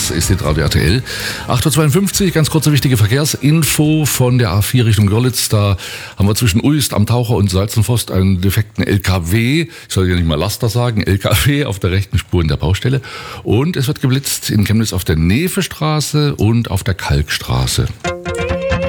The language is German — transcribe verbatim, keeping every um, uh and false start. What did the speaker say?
Das ist Radio R T L. acht Uhr zweiundfünfzig, ganz kurze wichtige Verkehrsinfo von der A vier Richtung Görlitz. Da haben wir zwischen Uist am Taucher und Salzenforst einen defekten L K W. Ich soll ja nicht mal Laster sagen, L K W auf der rechten Spur in der Baustelle. Und es wird geblitzt in Chemnitz auf der Nevestraße und auf der Kalkstraße.